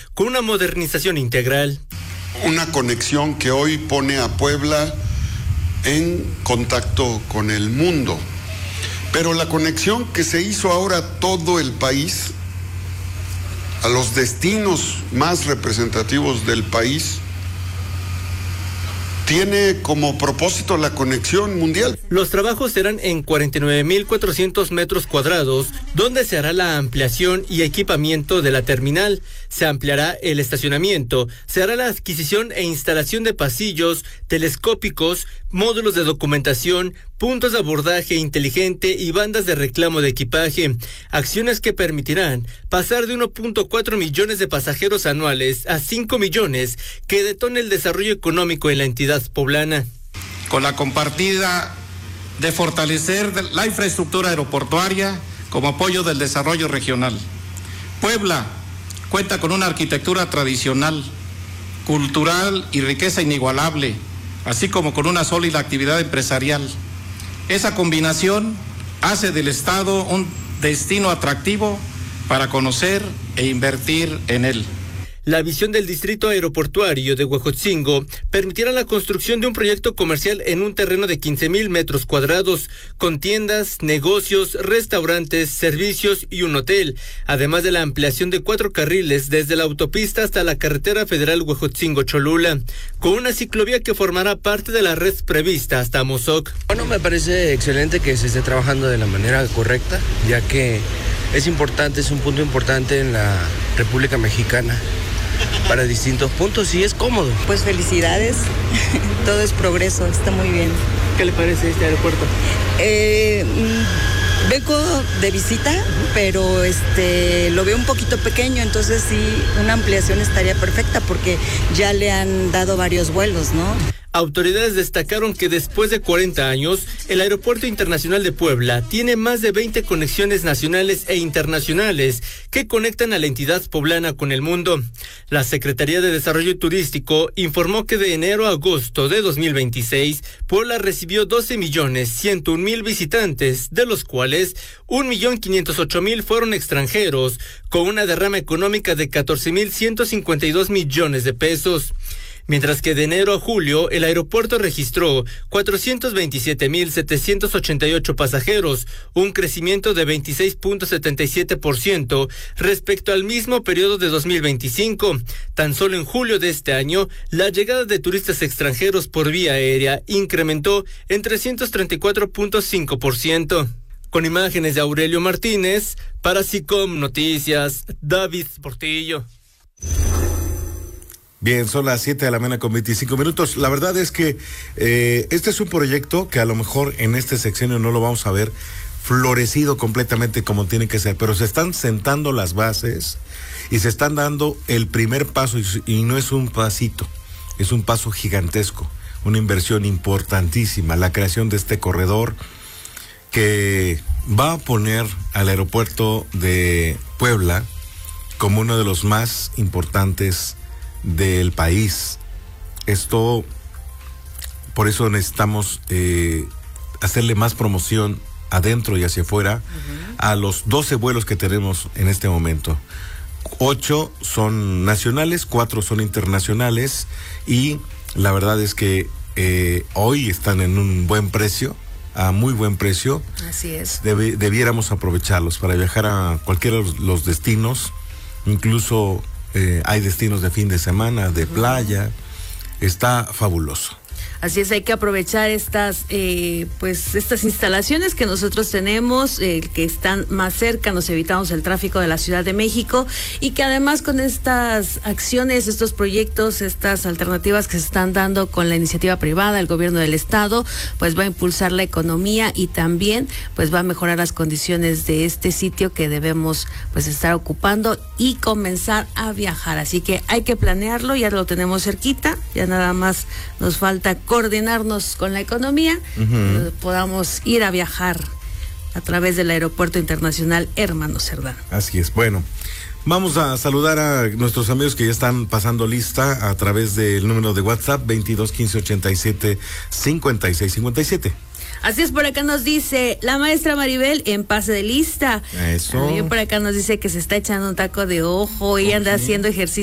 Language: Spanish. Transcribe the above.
con una modernización integral. Una conexión que hoy pone a Puebla en contacto con el mundo. Pero la conexión que se hizo ahora a todo el país, a los destinos más representativos del país, tiene como propósito la conexión mundial. Los trabajos serán en 49,400 metros cuadrados, donde se hará la ampliación y equipamiento de la terminal. Se ampliará el estacionamiento, se hará la adquisición e instalación de pasillos telescópicos, módulos de documentación, puntos de abordaje inteligente y bandas de reclamo de equipaje. Acciones que permitirán pasar de 1.4 millones de pasajeros anuales a 5 millones, que detone el desarrollo económico en la entidad poblana. Con la compartida de fortalecer la infraestructura aeroportuaria como apoyo del desarrollo regional. Puebla cuenta con una arquitectura tradicional, cultural y riqueza inigualable, así como con una sólida actividad empresarial. Esa combinación hace del Estado un destino atractivo para conocer e invertir en él. La visión del distrito aeroportuario de Huejotzingo permitirá la construcción de un proyecto comercial en un terreno de 15,000 metros cuadrados, con tiendas, negocios, restaurantes, servicios y un hotel, además de la ampliación de 4 carriles desde la autopista hasta la carretera federal Huejotzingo-Cholula, con una ciclovía que formará parte de la red prevista hasta Amozoc. Bueno, me parece excelente que se esté trabajando de la manera correcta, ya que es importante, es un punto importante en la República Mexicana para distintos puntos y es cómodo. Pues felicidades, todo es progreso, está muy bien. ¿Qué le parece este aeropuerto? Vengo de visita, pero lo veo un poquito pequeño, entonces sí, una ampliación estaría perfecta porque ya le han dado varios vuelos, ¿no? Autoridades destacaron que después de 40 años, el Aeropuerto Internacional de Puebla tiene más de 20 conexiones nacionales e internacionales que conectan a la entidad poblana con el mundo. La Secretaría de Desarrollo Turístico informó que de enero a agosto de 2026, Puebla recibió 12,101,000 visitantes, de los cuales 1,508,000 fueron extranjeros, con una derrama económica de 14,152 millones de pesos. Mientras que de enero a julio, el aeropuerto registró 427,788 pasajeros, un crecimiento de 26.77% respecto al mismo periodo de 2025. Tan solo en julio de este año, la llegada de turistas extranjeros por vía aérea incrementó en 334.5%. Con imágenes de Aurelio Martínez, para SICOM Noticias, David Portillo. Bien, son las 7:25 a.m. La verdad es que este es un proyecto que a lo mejor en este sexenio no lo vamos a ver florecido completamente como tiene que ser, pero se están sentando las bases y se están dando el primer paso y no es un pasito, es un paso gigantesco, una inversión importantísima, la creación de este corredor que va a poner al aeropuerto de Puebla como uno de los más importantes del país. Esto, por eso necesitamos hacerle más promoción adentro y hacia afuera a los 12 vuelos que tenemos en este momento. 8 son nacionales, 4 son internacionales y la verdad es que hoy están en un buen precio, a muy buen precio. Así es. Debiéramos aprovecharlos para viajar a cualquiera de los destinos, incluso hay destinos de fin de semana, de playa, está fabuloso. Así es, hay que aprovechar estas instalaciones que nosotros tenemos, que están más cerca, nos evitamos el tráfico de la Ciudad de México y que además con estas acciones, estos proyectos, estas alternativas que se están dando con la iniciativa privada, el gobierno del estado, pues va a impulsar la economía y también pues va a mejorar las condiciones de este sitio que debemos pues estar ocupando y comenzar a viajar. Así que hay que planearlo, ya lo tenemos cerquita, ya nada más nos falta coordinarnos con la economía, podamos ir a viajar a través del Aeropuerto Internacional Hermano Cerdán. Así es. Bueno, vamos a saludar a nuestros amigos que ya están pasando lista a través del número de WhatsApp 22 15 87 56 57. Así es, por acá nos dice la maestra Maribel en pase de lista. Eso. También por acá nos dice que se está echando un taco de ojo y anda haciendo ejercicio